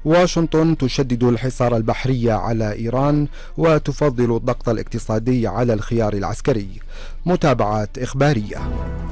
واشنطن تشدد الحصار البحري على إيران وتفضل الضغط الاقتصادي على الخيار العسكري. متابعات إخبارية.